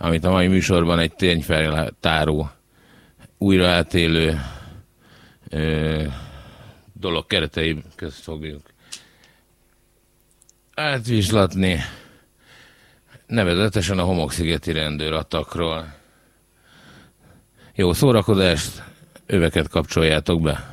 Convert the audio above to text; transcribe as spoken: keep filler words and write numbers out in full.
amit a mai műsorban egy tényfeltáró, újra átélő ö, dolog keretei közt fogjuk átvizslatni, nevezetesen a homokszigeti rendőratakról. Jó szórakozást, öveket kapcsoljátok be!